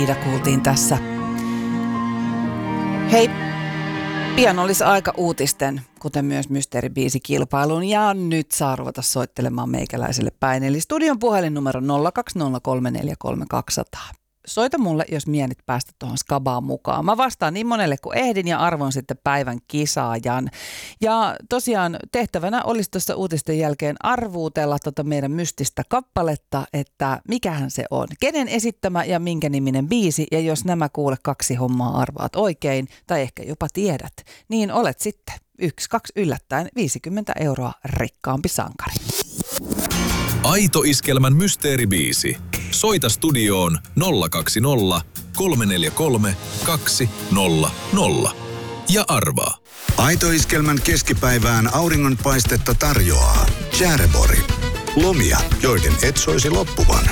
Ida kuultiin tässä. Hei, pian olisi aika uutisten, kuten myös mysteeribiisikilpailuun, ja nyt saa ruveta soittelemaan meikäläiselle päin. Eli studion puhelinnumero 020343200. Soita mulle, jos mienit päästä tuohon skabaan mukaan. Mä vastaan niin monelle kuin ehdin ja arvon sitten päivän kisaajan. Ja tosiaan tehtävänä olisi tuossa uutisten jälkeen arvuutella meidän mystistä kappaletta, että mikähän se on. Kenen esittämä ja minkä niminen biisi. Ja jos nämä kuule 2 hommaa arvaat oikein tai ehkä jopa tiedät, niin olet sitten 1-2 yllättäen 50 € rikkaampi sankari. Aito Iskelmän mysteeribiisi. Soita studioon 020 343 200 ja arvaa. Aito Iskelmän keskipäivään auringonpaistetta tarjoaa Tjärebory. Lomia, joiden et soisi loppuvan.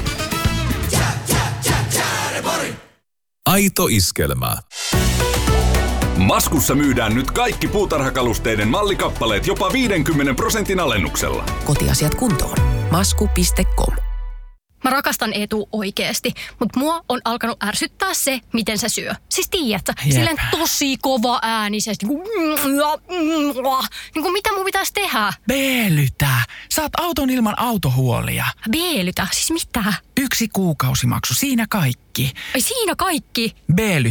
Aito Iskelmä. Maskussa myydään nyt kaikki puutarhakalusteiden mallikappaleet jopa 50% alennuksella. Kotiasiat kuntoon. Masku.com. Mä rakastan Eetu oikeesti, mutta mua on alkanut ärsyttää se, miten se syö. Siis tiedätkö, silleen tosi kova äänisesti. Niin kuin mitä mun pitäisi tehdä? Beelytä. Saat auton ilman autohuolia. Beelytä? Siis mitä? 1 kuukausimaksu, siinä kaikki. Ai siinä kaikki? Beelytä.